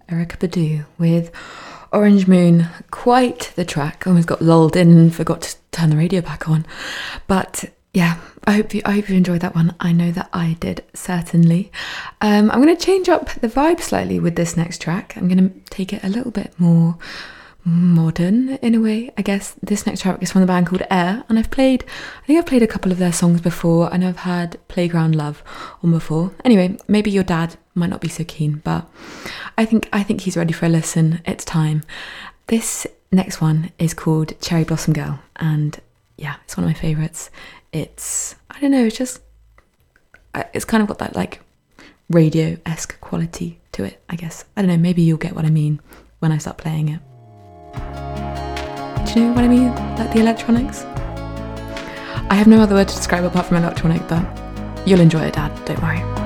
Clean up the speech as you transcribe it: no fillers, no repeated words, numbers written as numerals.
Erykah Badu with Orange Moon. Quite the track. Almost got lulled in and forgot to turn the radio back on. But yeah, I hope you enjoyed that one. I know that I did, certainly. I'm going to change up the vibe slightly with this next track. I'm going to take it a little bit more modern in a way. I guess this next track is from the band called Air, and I think I've played a couple of their songs before. I know I've had Playground Love on before. Anyway, maybe your dad might not be so keen, but I think he's ready for a listen. It's time. This next one is called Cherry Blossom Girl, and yeah, it's one of my favourites. It's kind of got that like radio-esque quality to it, I guess. I don't know, maybe you'll get what I mean when I start playing it. Do you know what I mean? Like the electronics? I have no other word to describe apart from electronic, but you'll enjoy it, Dad, don't worry.